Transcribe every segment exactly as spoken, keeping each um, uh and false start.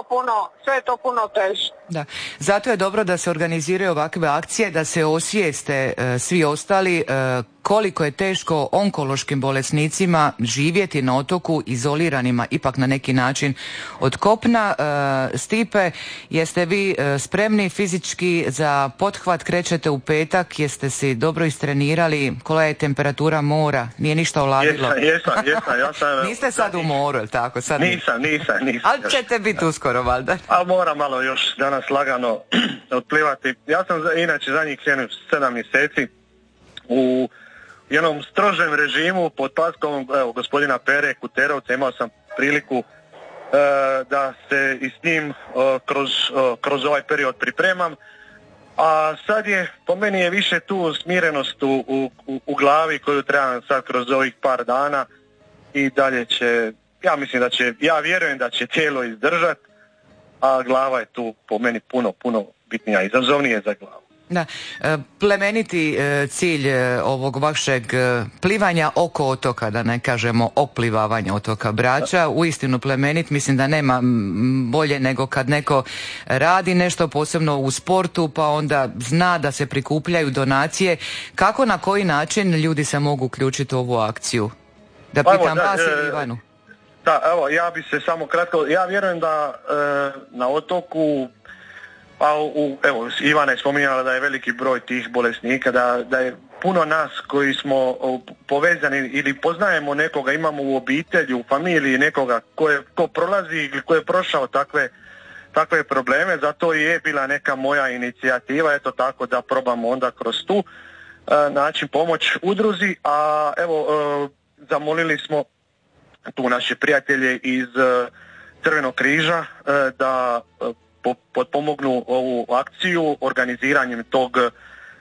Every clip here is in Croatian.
puno, sve je to puno teže. Da. Zato je dobro da se organiziraju ovakve akcije, da se osvijeste e, svi ostali e, koliko je teško onkološkim bolesnicima živjeti na otoku, izoliranima ipak na neki način od kopna. E, Stipe, jeste vi e, spremni fizički za pothvat, krećete u petak, jeste si dobro istrenirali, koja je temperatura mora, nije ništa oladilo? Jesam, jesam, jesam. Ja sam, Niste sad u moru, ili tako? Sad nisam, nisam, nisam. Ali ćete biti uskoro, valjda. Ali moram malo još danas lagano otplivati. Ja sam za, inače zadnjih sedam mjeseci u jednom strožem režimu pod paskom evo, gospodina Pere Kuterovca. Imao sam priliku e, da se i s njim e, kroz, e, kroz ovaj period pripremam. A sad je, po meni je više tu smirenost u, u, u glavi koju trebam sad kroz ovih par dana i dalje će, ja mislim da će, ja vjerujem da će tijelo izdržati, a glava je tu po meni puno, puno bitnija, izazovnije za glavu. Da, plemeniti cilj ovog vašeg plivanja oko otoka, da ne kažemo oplivavanja otoka Brača, uistinu plemenit, mislim da nema bolje nego kad neko radi nešto posebno u sportu pa onda zna da se prikupljaju donacije. Kako, na koji način ljudi se mogu uključiti u ovu akciju? Da pitam vas ili Ivanu. Da, evo, ja bi se samo kratko, ja vjerujem da e, na otoku, pa u, evo, Ivana je spominjala da je veliki broj tih bolesnika, da, da je puno nas koji smo povezani ili poznajemo nekoga, imamo u obitelji, u familiji nekoga ko, je, ko prolazi ili ko je prošao takve, takve probleme, zato i je bila neka moja inicijativa, eto tako da probamo onda kroz tu e, način pomoć udruzi, a evo, e, zamolili smo tu naše prijatelje iz uh, Crvenog križa uh, da uh, po, potpomognu ovu akciju organiziranjem tog uh,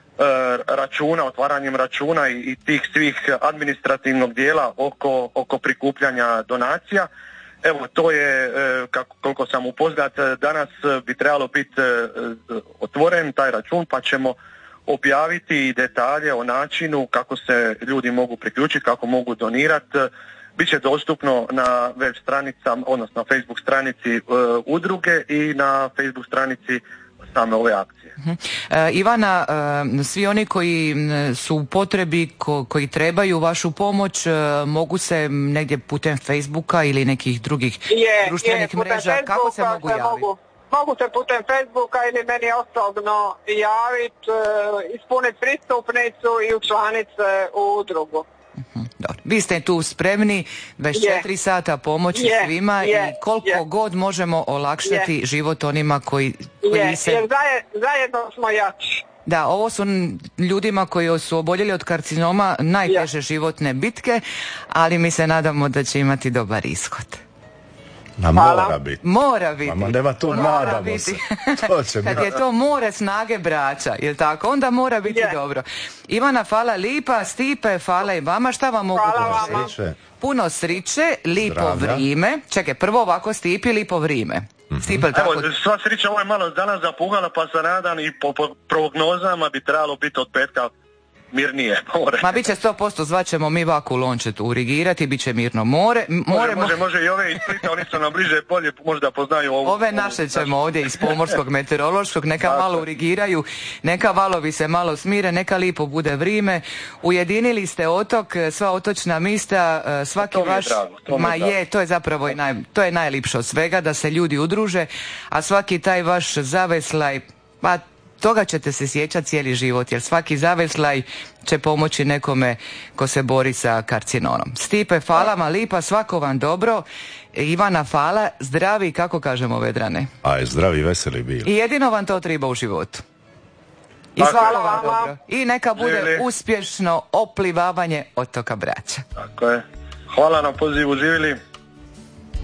računa, otvaranjem računa i, i tih svih administrativnog dijela oko, oko prikupljanja donacija. Evo, to je, uh, kako, koliko sam upoznat, danas bi trebalo biti uh, otvoren taj račun, pa ćemo objaviti detalje o načinu kako se ljudi mogu priključiti, kako mogu donirati. Biće dostupno na web stranicama, odnosno na Facebook stranici e, udruge i na Facebook stranici same ove akcije. Uh-huh. E, Ivana, e, svi oni koji su u potrebi, ko, koji trebaju vašu pomoć, e, mogu se negdje putem Facebooka ili nekih drugih je, društvenih je, mreža, Facebooka kako se mogu javiti? Mogu, mogu se putem Facebooka ili meni osobno javiti, e, ispuniti pristupnicu i učlaniti se u udrugu. Dobro. Vi ste tu spremni dvadeset četiri yeah. sata pomoći yeah. svima yeah. i koliko yeah. god možemo olakšati yeah. život onima koji, koji yeah. se... Jer zajedno smo jači. Da, ovo su ljudima koji su oboljeli od karcinoma najteže yeah. životne bitke, ali mi se nadamo da će imati dobar ishod. Ma mora biti. Mora biti. Ma nema tu, nadamo se. To će Kad je to more snage Brača, jel tako? Onda mora biti yeah. dobro. Ivana, hvala lipa, Stipe, hvala i vama. Šta vam mogu sriče. Puno sriče, lipo Zdravlja. Vrime. Čekaj, prvo ovako Stipi, lipo vrime. Mm-hmm. Stipe, tako... Evo, sva srića, ovo je malo danas zapugala, pa se nadam i po, po prognozama bi trebalo biti od petka mirnije more. Ma bit će sto posto, zvaćemo mi vaku lončet urigirati, bit će mirno more. more može, može, može i ove iz Splita, oni su nam bliže bolje, možda poznaju ovu. Ove naše ćemo ovdje iz pomorskog meteorološkog, neka tako. Malo urigiraju, neka valovi se malo smire, neka lipo bude vrime. Ujedinili ste otok, sva otočna mista, svaki to vaš... Drago, Ma je, je, to je zapravo i naj... to je najlipše od svega, da se ljudi udruže, a svaki taj vaš zaveslaj, pa toga ćete se sjećati cijeli život, jer svaki zaveslaj će pomoći nekome ko se bori sa karcinonom. Stipe, hvala vam lipa, svako vam dobro. Ivana, hvala, zdravi, kako kažemo Vedrane? Aj, zdravi, veseli bili. I jedino vam to treba u životu. I hvala vam dobro. I neka bude živjeli. Uspješno oplivavanje otoka Brača. Tako je. Hvala na pozivu, živjeli.